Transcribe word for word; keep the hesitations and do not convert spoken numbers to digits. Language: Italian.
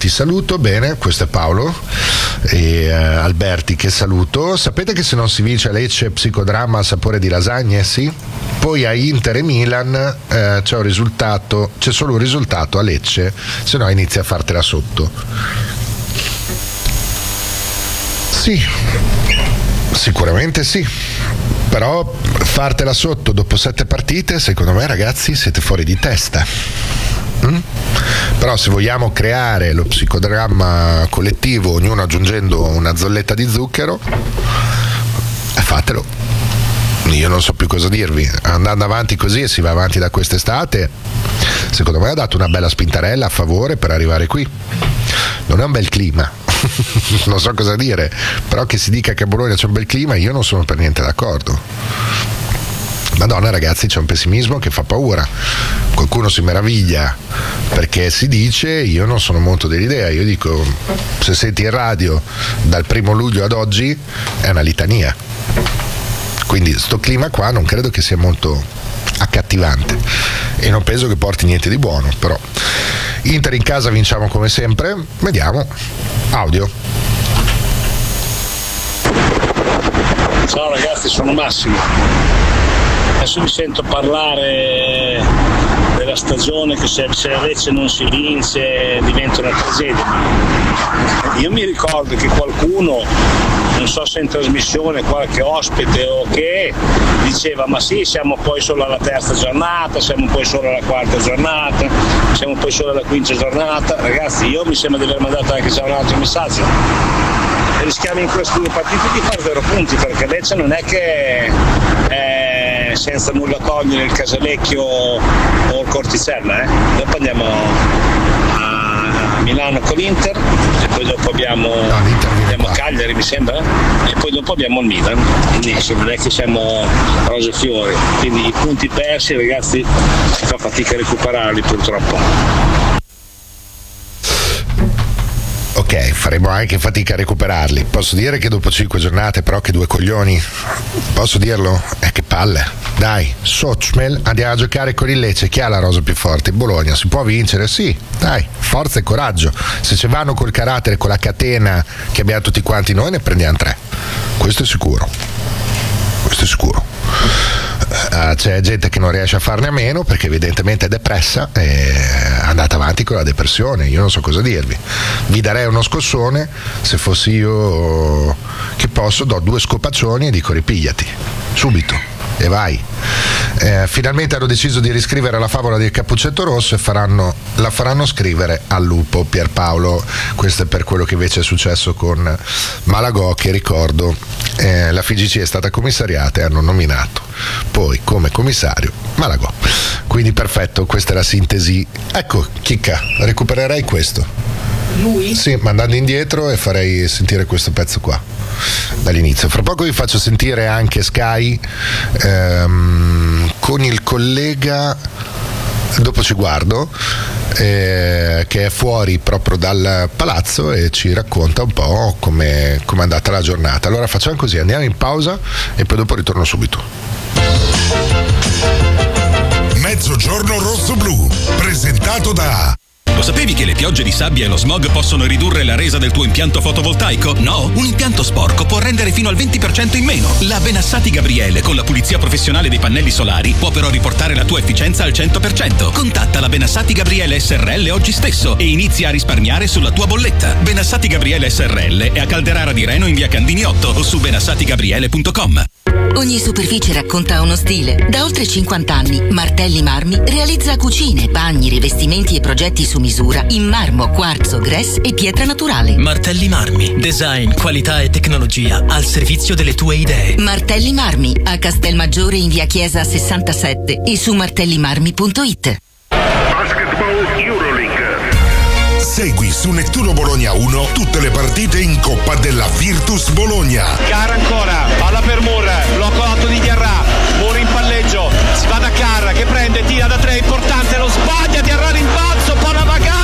ti saluto, bene, questo è Paolo e uh, Alberti che saluto. Sapete che se non si vince a Lecce psicodramma a sapore di lasagne? Sì. Poi a Inter e Milan uh, c'è un risultato, c'è solo un risultato a Lecce, se no inizia a fartela sotto. Sì, sicuramente sì, però fartela sotto dopo sette partite, secondo me ragazzi siete fuori di testa. Mm? Però se vogliamo creare lo psicodramma collettivo, ognuno aggiungendo una zolletta di zucchero, fatelo. Io non so più cosa dirvi. Andando avanti così e si va avanti da quest'estate, secondo me ha dato una bella spintarella a favore per arrivare qui. Non è un bel clima. Non so cosa dire, però che si dica che a Bologna c'è un bel clima, io non sono per niente d'accordo. Madonna ragazzi, c'è un pessimismo che fa paura. Qualcuno si meraviglia perché si dice, io non sono molto dell'idea. Io dico, se senti in radio dal primo luglio ad oggi è una litania. Quindi sto clima qua non credo che sia molto accattivante e non penso che porti niente di buono. Però Inter in casa vinciamo come sempre. Vediamo. Audio. Ciao ragazzi, sono Massimo. Adesso mi sento parlare della stagione che se, se a Lecce non si vince diventa una tragedia. Io mi ricordo che qualcuno, non so se in trasmissione, qualche ospite o che, diceva ma sì, siamo poi solo alla terza giornata, siamo poi solo alla quarta giornata, siamo poi solo alla quinta giornata. Ragazzi, io mi sembra di aver mandato anche già un altro messaggio. Rischiamo in queste due partite di fare zero punti, perché Lecce non è che è senza nulla togliere il Casalecchio o il Corticella, eh? Dopo andiamo a Milano con l'Inter e poi dopo abbiamo, no, abbiamo Cagliari mi sembra e poi dopo abbiamo il Milan, quindi non è che siamo rose e fiori, quindi i punti persi ragazzi si fa fatica a recuperarli purtroppo. Ok, faremo anche fatica a recuperarli. Posso dire che dopo cinque giornate, però, che due coglioni. Posso dirlo? Eh, che palle. Dai, Sochmel, andiamo a giocare con il Lecce. Chi ha la rosa più forte? Bologna. Si può vincere? Sì. Dai, forza e coraggio. Se ci vanno col carattere, con la catena che abbiamo tutti quanti noi, ne prendiamo tre. Questo è sicuro. Questo è sicuro. Uh, c'è gente che non riesce a farne a meno perché evidentemente è depressa e è andata avanti con la depressione. Io non so cosa dirvi. Vi darei uno scossone, se fossi io che posso, do due scopaccioni e dico ripigliati subito e vai. Eh, finalmente hanno deciso di riscrivere la favola del Cappuccetto Rosso e faranno, la faranno scrivere al lupo. Pierpaolo, questo è per quello che invece è successo con Malagò, che ricordo eh, la F I G C è stata commissariata e hanno nominato poi come commissario Malagò. Quindi perfetto, questa è la sintesi. Ecco, chicca, recupererei questo. Lui? Sì, ma andando indietro e farei sentire questo pezzo qua dall'inizio. Fra poco vi faccio sentire anche Sky ehm, con il collega, dopo ci guardo, eh, che è fuori proprio dal palazzo e ci racconta un po' come è andata la giornata. Allora facciamo così, andiamo in pausa e poi dopo ritorno subito. Mezzogiorno rosso-blu, presentato da... Lo sapevi che le piogge di sabbia e lo smog possono ridurre la resa del tuo impianto fotovoltaico? No? Un impianto sporco può rendere fino al venti per cento in meno. La Benassati Gabriele con la pulizia professionale dei pannelli solari può però riportare la tua efficienza al cento per cento. Contatta la Benassati Gabriele S R L oggi stesso e inizia a risparmiare sulla tua bolletta. Benassati Gabriele S R L è a Calderara di Reno in via Candini otto o su benassati gabriele punto com. Ogni superficie racconta uno stile. Da oltre cinquanta anni, Martelli Marmi realizza cucine, bagni, rivestimenti e progetti su misura in marmo, quarzo, grès e pietra naturale. Martelli Marmi, design, qualità e tecnologia al servizio delle tue idee. Martelli Marmi, a Castelmaggiore in via Chiesa sessantasette e su martellimarmi punto it. Basketball Euroleague. Segui su Nettuno Bologna uno tutte le partite in Coppa della Virtus Bologna. Carra ancora, palla per Moore, blocco alto di Diarra, Moore in palleggio, si va da Carra che prende, tira da tre, importante, lo sbaglia, Diarra rimbalzo, palla vagante.